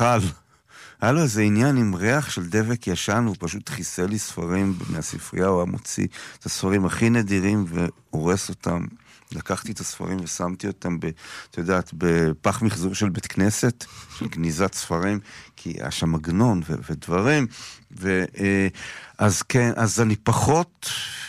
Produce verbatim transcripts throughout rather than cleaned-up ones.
אכל. היה לו איזה עניין עם ריח של דבק ישן, הוא פשוט חיסל לי ספרים מהספרייה, הוא היה מוציא את הספרים הכי נדירים והורס אותם. לקחתי את הספרים ושמתי אותם, ב, את יודעת, בפח מחזור של בית כנסת, של גניזת ספרים, כי היה שם מגנון ו- ודברים. ו, אז כן, אז אני פחות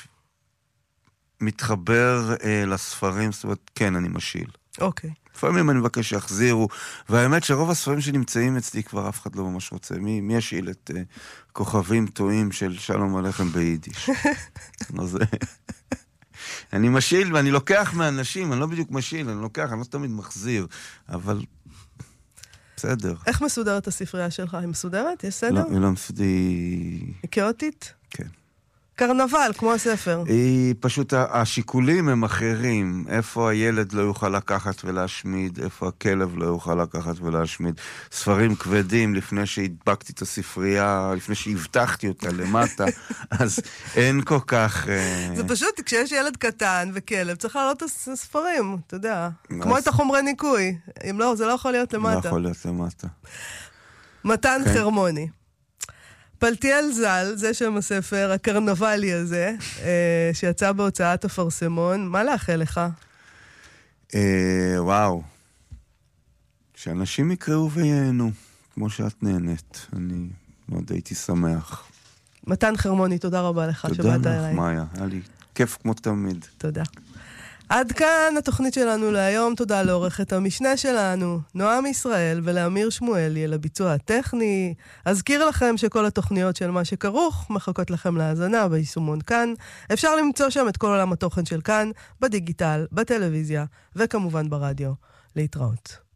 מתחבר אה, לספרים, זאת אומרת, כן, אני משיל. אוקיי. Okay. לפעמים אני מבקש שיחזירו, והאמת שרוב הספרים שנמצאים אצלי כבר אף אחד לא ממש רוצה. מי, מי ישיל את uh, כוכבים טועים של שלום עליכם ביידיש? אז, אני משיל ואני לוקח מאנשים, אני לא בדיוק משיל, אני לוקח, אני לא תמיד מחזיר, אבל בסדר. איך מסודרת הספרייה שלך? היא מסודרת? יש סדר? לא, היא לא מסודרת. היא כאוטית? כן. קרנבל, כמו הספר. היא פשוט, השיקולים הם אחרים. איפה הילד לא יוכל לקחת ולהשמיד, איפה הכלב לא יוכל לקחת ולהשמיד. ספרים כבדים, לפני שהדבקתי את הספרייה, לפני שהבטחתי אותה למטה, אז אין כל כך... זה פשוט, כשיש ילד קטן וכלב, צריך לעלות את הספרים, אתה יודע. כמו את החומרי ניקוי. אם לא, זה לא יכול להיות למטה. לא יכול להיות למטה. מתן חרמוני. פלטיאל ז"ל, זה שם הספר, הקרנבלי הזה, אה, שיצא בהוצאת אפרסמון. מה לאחל לך? אה, וואו. שאנשים יקראו וייהנו, כמו שאת נהנית. אני מאוד הייתי שמח. מתן חרמוני, תודה רבה לך שבאת תודה אליי. לך, מאיה. היה לי כיף כמו תמיד. תודה. עד כאן התוכנית שלנו להיום. תודה לעורכת המשנה שלנו, נועם ישראל, ולאמיר שמואלי, על הביצוע הטכני. אזכיר לכם שכל התוכניות של מה שכרוך מחכות לכם להאזנה ביישומון כאן. אפשר למצוא שם את כל עולם התוכן של כאן, בדיגיטל, בטלוויזיה, וכמובן ברדיו. להתראות.